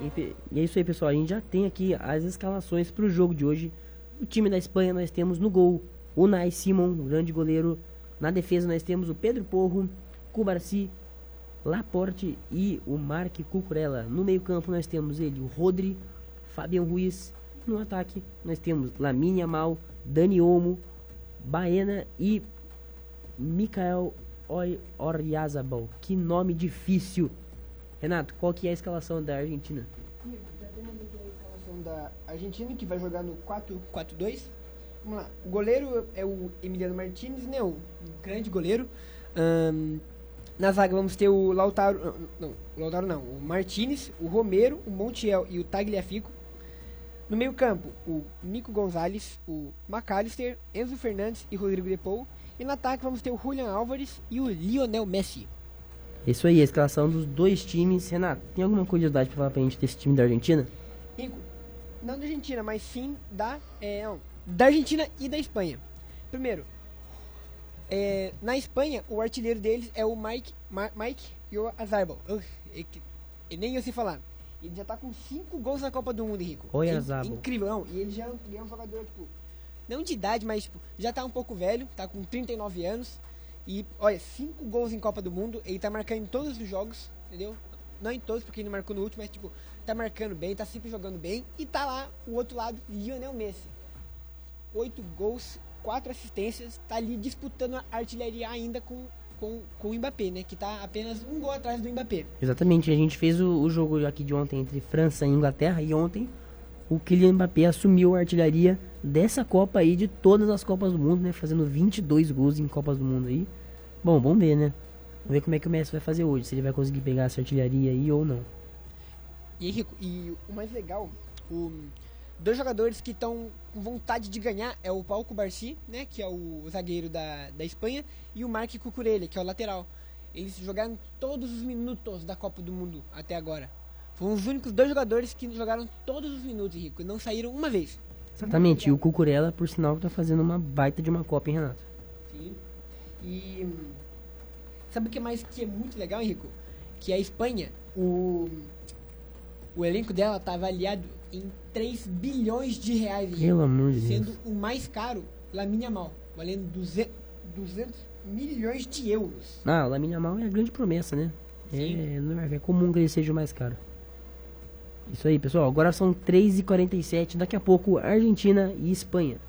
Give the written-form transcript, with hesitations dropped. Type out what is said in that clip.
E é isso aí, pessoal. A gente já tem aqui as escalações para o jogo de hoje. O time da Espanha nós temos no gol o Unai Simon, grande goleiro. Na defesa nós temos o Pedro Porro, Cubarsí, Laporte e o Marc Cucurella. No meio campo nós temos ele, o Rodri, Fabian Ruiz. No ataque nós temos Lamine Yamal, Dani Olmo, Baena e Michael Oyarzabal. Que nome difícil. Renato, qual que é a escalação da Argentina? Já temos aqui a escalação da Argentina, que vai jogar no 4-4-2. Vamos lá. O goleiro é o Emiliano Martinez, né? O grande goleiro. Na zaga vamos ter o Lautaro. Não. O Martinez, o Romero, o Montiel e o Tagliafico. No meio campo, o Nico Gonzalez, o McAllister, Enzo Fernandes e Rodrigo de Paul. E no ataque vamos ter o Julian Álvares e o Lionel Messi. Isso aí, a escalação dos dois times. Renato, tem alguma curiosidade pra falar pra gente desse time da Argentina? Rico, não da Argentina, mas sim da Argentina e da Espanha. Primeiro, na Espanha, o artilheiro deles é o Mike Oyarzabal. Nem eu sei falar. Ele já tá com 5 gols na Copa do Mundo, Henrico. Oyarzabal. Incrível, não. E ele já é um jogador, tipo, não de idade, mas tipo, já tá um pouco velho, tá com 39 anos. E, olha, 5 gols em Copa do Mundo. Ele tá marcando em todos os jogos, entendeu? Não em todos, porque ele não marcou no último, mas, tipo, tá marcando bem, tá sempre jogando bem. E tá lá, o outro lado, Lionel Messi. 8 gols, 4 assistências. Tá ali disputando a artilharia ainda com o Mbappé, né? Que tá apenas 1 gol atrás do Mbappé. Exatamente, a gente fez o jogo aqui de ontem entre França e Inglaterra. E ontem o Kylian Mbappé assumiu a artilharia dessa Copa aí, de todas as Copas do Mundo, né? Fazendo 22 gols em Copas do Mundo aí. Bom, vamos ver, né? Vamos ver como é que o Messi vai fazer hoje, se ele vai conseguir pegar essa artilharia aí ou não. E Henrico, e o mais legal, dois jogadores que estão com vontade de ganhar é o Pau Cubarsí, né, que é o zagueiro da Espanha, e o Marc Cucurella, que é o lateral. Eles jogaram todos os minutos da Copa do Mundo até agora. Foram os únicos 2 jogadores que jogaram todos os minutos, Henrico, e não saíram uma vez. Exatamente, e o Cucurella, por sinal, tá fazendo uma baita de uma Copa, hein, Renato? Sim. E sabe o que mais que é muito legal, Henrico? Que a Espanha, o elenco dela tá avaliado em 3 bilhões de reais, Henrico, Pelo amor de Deus. sendo o mais caro, Lamine Yamal, valendo 200 milhões de euros. Ah, o Lamine Yamal é a grande promessa, né? É comum que ele seja o mais caro. Isso aí, pessoal. Agora são 3h47. Daqui a pouco, Argentina e Espanha.